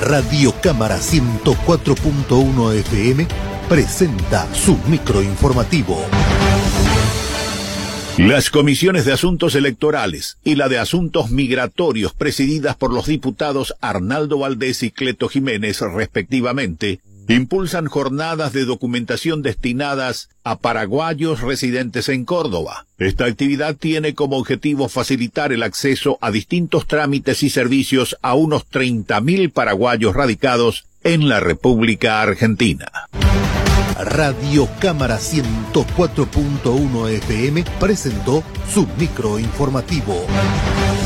Radio Cámara 104.1 FM presenta su microinformativo. Las comisiones de asuntos electorales y la de asuntos migratorios, presididas por los diputados Arnaldo Valdés y Cleto Jiménez, respectivamente, impulsan jornadas de documentación destinadas a paraguayos residentes en Córdoba. Esta actividad tiene como objetivo facilitar el acceso a distintos trámites y servicios a unos 30.000 paraguayos radicados en la República Argentina. Radio Cámara 104.1 FM presentó su microinformativo.